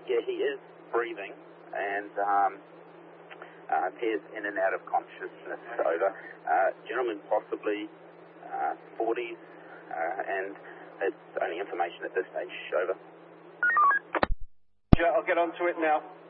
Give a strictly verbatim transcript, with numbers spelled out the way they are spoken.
Yeah, he is breathing and um, uh, appears in and out of consciousness. Over. Uh, gentleman possibly uh, forties, uh, and it's only information at this stage. Over. I'll get onto it now.